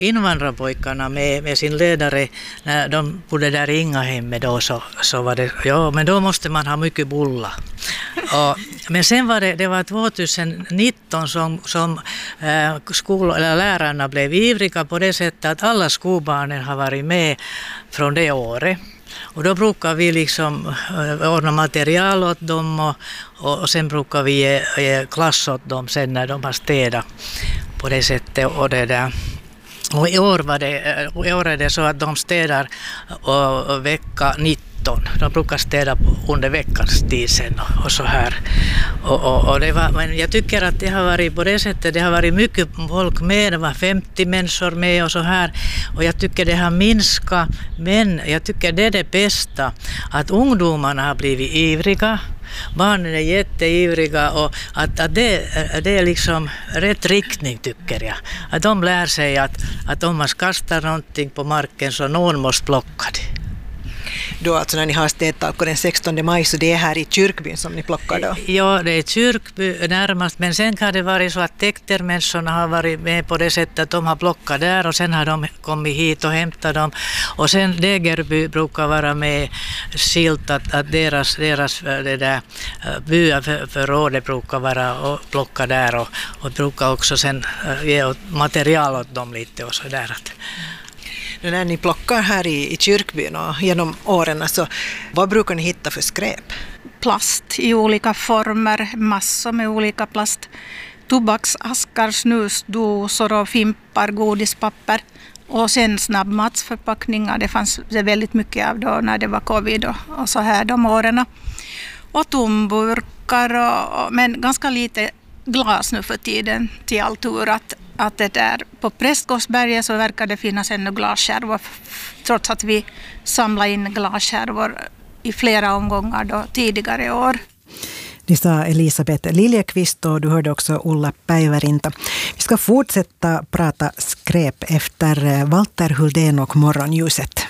Invandrarpojkarna med sin ledare, när de bodde där i Ingahemmet då så var det, ja men då måste man ha mycket bullar. Men sen var det var 2019 som lärarna blev ivriga på det sättet att alla skolbarnen har varit med från det året. Och då brukar vi liksom ordna material åt dem och sen brukar vi ge klass åt dem sen när de har städat på det sättet och det där. Och i år är det så att de städar vecka 19. De brukar städa under veckans tid sen och så här. Men jag tycker att det har varit på det sättet, det har varit mycket folk med, det var 50 människor med och så här. Och jag tycker det har minskat, men jag tycker det är det bästa att ungdomarna har blivit ivriga. Barnen är jätteivriga och att det är liksom rätt riktning tycker jag. Att de lär sig att om man kastar någonting på marken så någon måste plocka det. Då alltså när ni har städtak den 16 maj så det är här i Kyrkbyn som ni plockar då? Ja, det är Kyrkby närmast, men sen kan det vara så att täktermänniskorna har varit med på det sättet att de har plockat där och sen har de kommit hit och hämtat dem. Och sen Degerby brukar vara med skilt att deras det där byaförrådet brukar vara och plocka där och brukar också sen ge material åt dem lite och så där. Nu när ni plockar här i Kyrkbyn och genom åren, alltså, vad brukar ni hitta för skräp? Plast i olika former, massor med olika plast. Tobaksaskar, snusdosor och fimpar, godispapper. Och sen snabbmatsförpackningar, det fanns det väldigt mycket av då när det var covid och så här de åren. Och tomburkar, men ganska lite glas nu för tiden till all tur att det där på Prästgårdsberget så verkar det finnas ännu glasskärvor trots att vi samlar in glasskärvor i flera omgångar då tidigare år. Det sa Elisabeth Liljekvist och du hörde också Ulla Päivärinta. Vi ska fortsätta prata skräp efter Walter Huldén och Morgonljuset.